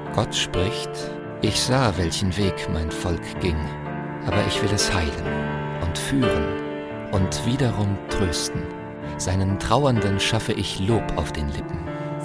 Gott spricht: Ich sah, welchen Weg mein Volk ging, aber ich will es heilen und führen und wiederum trösten. Seinen Trauernden schaffe ich Lob auf den Lippen.